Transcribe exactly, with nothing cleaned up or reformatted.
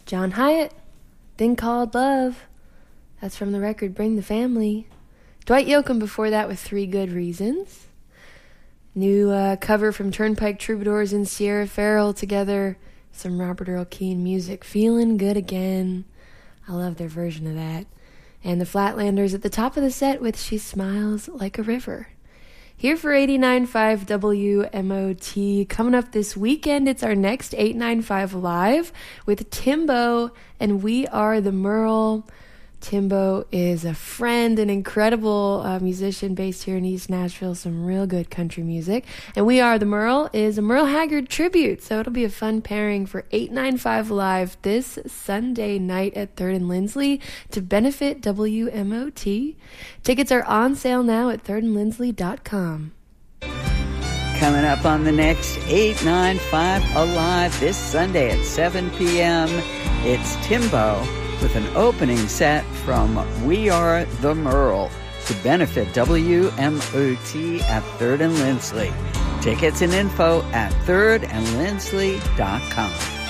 John Hyatt, Thing Called Love. That's from the record Bring the Family. Dwight Yoakam before that with Three Good Reasons. New uh, cover from Turnpike Troubadours and Sierra Farrell together. Some Robert Earl Keen music. Feeling Good Again. I love their version of that. And the Flatlanders at the top of the set with She Smiles Like a River. Here for eighty-nine point five W M O T. Coming up this weekend, it's our next eight ninety-five Live with Timbo and We Are the Merle. Timbo is a friend, an incredible uh, musician based here in East Nashville, some real good country music. And We Are the Merle is a Merle Haggard tribute, so it'll be a fun pairing for eight ninety-five Live this Sunday night at third and Lindsley to benefit W M O T. Tickets are on sale now at third and lindsley dot com. Coming up on the next eight ninety-five Alive this Sunday at seven p.m., it's Timbo with an opening set from We Are the Merle to benefit W M O T at third and Lindsley. Tickets and info at third and lindsley dot com.